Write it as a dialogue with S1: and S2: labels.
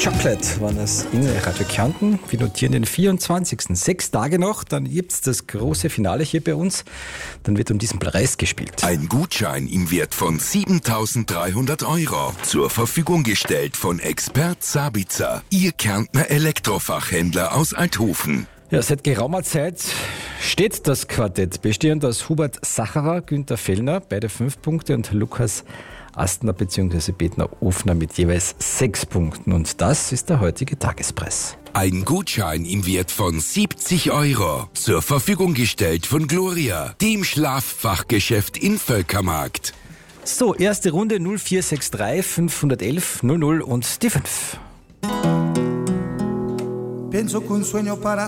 S1: Chocolate waren es in Radio Kärnten. Wir notieren den 24. 6 Tage noch, dann gibt's das große Finale hier bei uns. Dann wird um diesen Preis gespielt.
S2: Ein Gutschein im Wert von 7.300 € zur Verfügung gestellt von Expert Sabitzer, Ihr Kärntner Elektrofachhändler aus Althofen.
S1: Ja, seit geraumer Zeit steht das Quartett, bestehend aus Hubert Sacherer, Günther Fellner, beide 5 Punkte, und Lukas Astner bzw. Betner Ofner mit jeweils 6 Punkten. Und das ist der heutige Tagespreis.
S2: Ein Gutschein im Wert von 70 € zur Verfügung gestellt von Gloria, dem Schlaffachgeschäft in Völkermarkt.
S1: So, erste Runde 0463 511 00 und die 5.
S3: Pienso que un sueño para